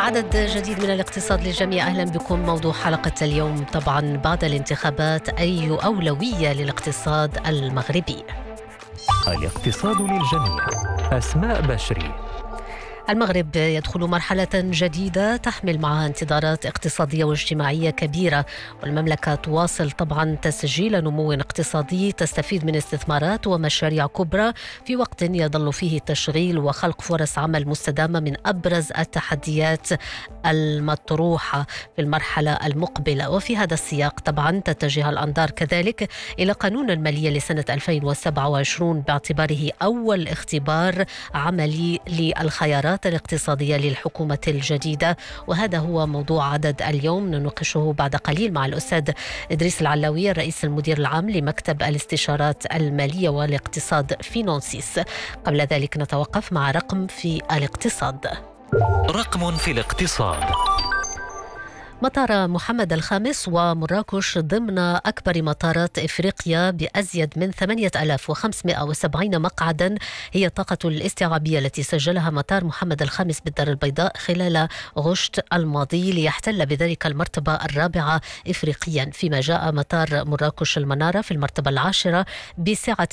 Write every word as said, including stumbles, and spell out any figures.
عدد جديد من الاقتصاد للجميع. أهلا بكم. موضوع حلقة اليوم طبعا بعد الانتخابات، أي أولوية للاقتصاد المغربي؟ الاقتصاد للجميع. أسماء بشري. المغرب يدخل مرحلة جديدة تحمل معها انتظارات اقتصادية واجتماعية كبيرة، والمملكة تواصل طبعا تسجيل نمو اقتصادي تستفيد من استثمارات ومشاريع كبرى في وقت يظل فيه تشغيل وخلق فرص عمل مستدامة من أبرز التحديات المطروحة في المرحلة المقبلة. وفي هذا السياق طبعا تتجه الأنظار كذلك إلى قانون المالية لسنة ألفين وسبعة وعشرين باعتباره أول اختبار عملي للخيارات الاقتصادية للحكومة الجديدة، وهذا هو موضوع عدد اليوم نناقشه بعد قليل مع الأستاذ إدريس العلاوي الرئيس المدير العام لمكتب الاستشارات المالية والاقتصاد فينانسيس. قبل ذلك نتوقف مع رقم في الاقتصاد. رقم في الاقتصاد. مطار محمد الخامس ومراكش ضمن أكبر مطارات إفريقيا بأزيد من ثمانية آلاف وخمسمائة وسبعين مقعدا هي الطاقة الاستيعابية التي سجلها مطار محمد الخامس بالدار البيضاء خلال غشت الماضي، ليحتل بذلك المرتبة الرابعة إفريقيا، فيما جاء مطار مراكش المنارة في المرتبة العاشرة بسعة